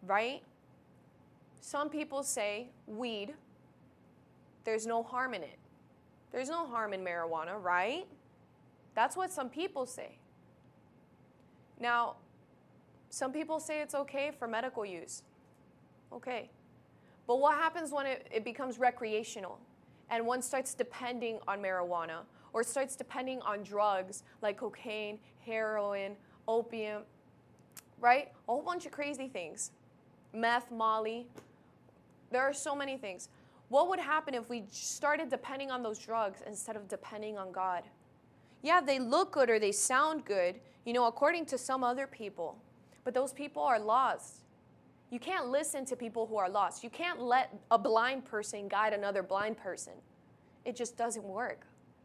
right? Some people say weed, there's no harm in it. There's no harm in marijuana, right? That's what some people say. Now, some people say it's okay for medical use. Okay. But what happens when it becomes recreational and one starts depending on marijuana or starts depending on drugs like cocaine, heroin, opium, right? A whole bunch of crazy things. Meth, Molly. There are so many things. What would happen if we started depending on those drugs instead of depending on God? Yeah, they look good or they sound good, according to some other people. But those people are lost. You can't listen to people who are lost. You can't let a blind person guide another blind person. It just doesn't work.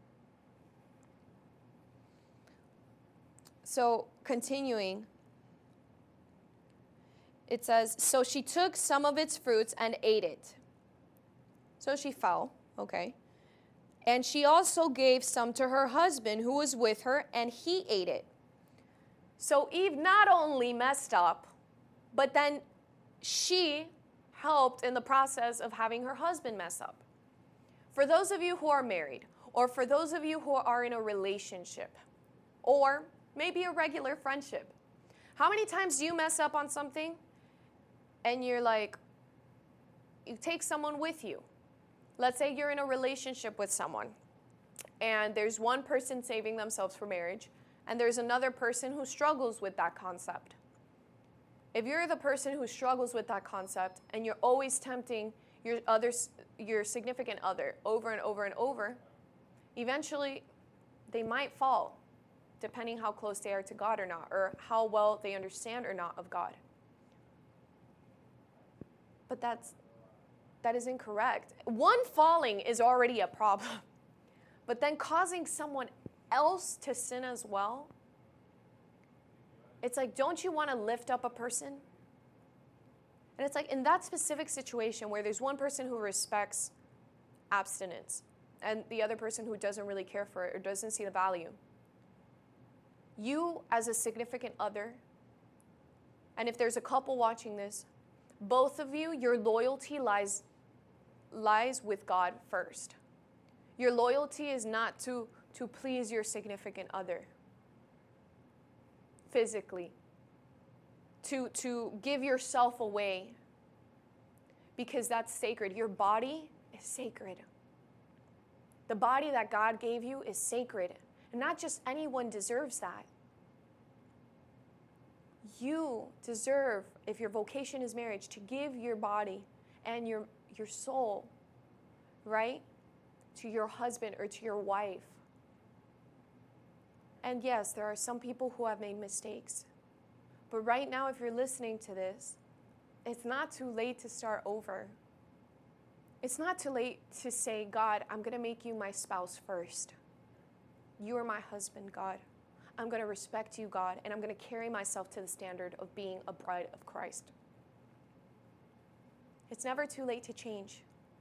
So, continuing, it says, so she took some of its fruits and ate it. So she fell, okay. And she also gave some to her husband who was with her, and he ate it. So Eve not only messed up, but then she helped in the process of having her husband mess up. For those of you who are married, or for those of you who are in a relationship, or maybe a regular friendship, how many times do you mess up on something and you're like, you take someone with you? Let's say you're in a relationship with someone and there's one person saving themselves for marriage and there's another person who struggles with that concept. If you're the person who struggles with that concept and you're always tempting your significant other over and over and over, eventually they might fall, depending how close they are to God or not, or how well they understand or not of God. But that is incorrect. One falling is already a problem. But then causing someone else to sin as well, it's like, don't you want to lift up a person? And it's like, in that specific situation where there's one person who respects abstinence and the other person who doesn't really care for it or doesn't see the value, you as a significant other, and if there's a couple watching this, both of you, your loyalty lies with God first. Your loyalty is not to please your significant other physically, to give yourself away, because that's sacred. Your body is sacred. The body that God gave you is sacred. And not just anyone deserves that. You deserve, if your vocation is marriage, to give your body and your soul, right, to your husband or to your wife. And yes, there are some people who have made mistakes. But right now, if you're listening to this, it's not too late to start over. It's not too late to say, God, I'm going to make you my spouse first. You are my husband, God. I'm going to respect you, God, and I'm going to carry myself to the standard of being a bride of Christ. It's never too late to change.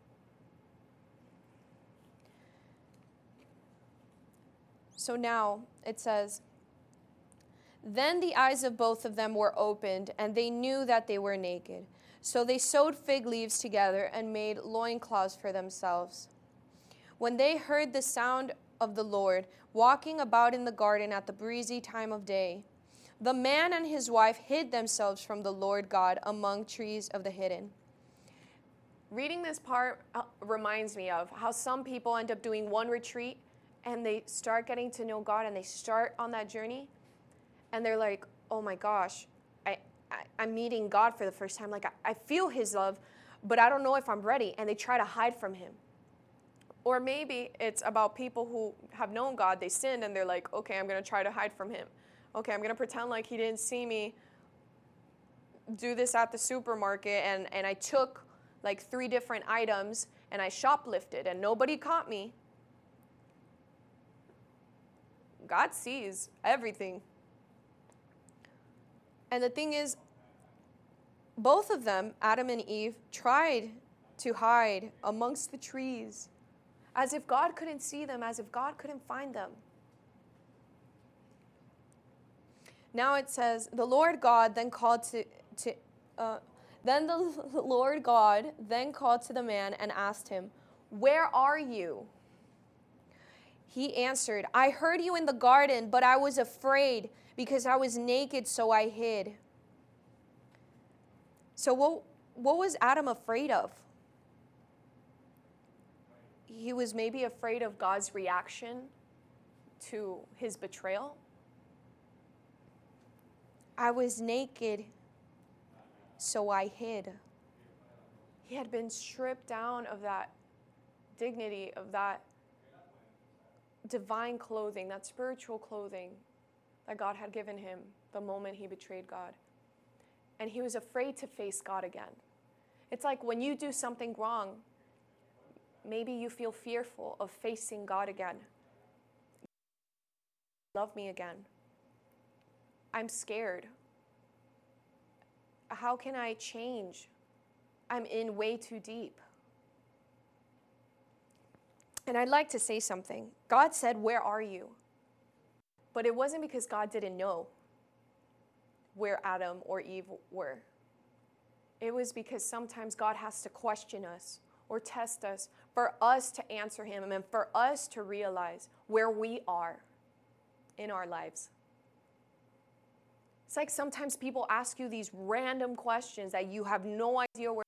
So now it says, then the eyes of both of them were opened, and they knew that they were naked. So they sewed fig leaves together and made loincloths for themselves. When they heard the sound of the Lord walking about in the garden at the breezy time of day, the man and his wife hid themselves from the Lord God among trees of the hidden. Reading this part reminds me of how some people end up doing one retreat and they start getting to know God and they start on that journey and they're like, oh my gosh, I'm meeting God for the first time. Like I feel his love, but I don't know if I'm ready. And they try to hide from him. Or maybe it's about people who have known God, they sinned, and they're like, okay, I'm going to try to hide from him. Okay, I'm going to pretend like he didn't see me do this at the supermarket, and I took like 3 different items, and I shoplifted, and nobody caught me. God sees everything. And the thing is, both of them, Adam and Eve, tried to hide amongst the trees, as if God couldn't see them, as if God couldn't find them. Now it says, the Lord God then called Then the Lord God then called to the man and asked him, "Where are you?" He answered, "I heard you in the garden, but I was afraid because I was naked, so I hid." So what was Adam afraid of? He was maybe afraid of God's reaction to his betrayal. I was naked, so I hid. He had been stripped down of that dignity, of that divine clothing, that spiritual clothing that God had given him the moment he betrayed God. And he was afraid to face God again. It's like when you do something wrong, maybe you feel fearful of facing God again. Love me again. I'm scared. How can I change? I'm in way too deep. And I'd like to say something. God said, "Where are you?" But it wasn't because God didn't know where Adam or Eve were. It was because sometimes God has to question us or test us for us to answer him and for us to realize where we are in our lives. It's like sometimes people ask you these random questions that you have no idea where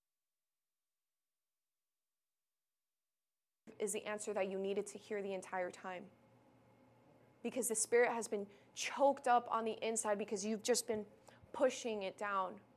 is the answer that you needed to hear the entire time. Because the spirit has been choked up on the inside because you've just been pushing it down.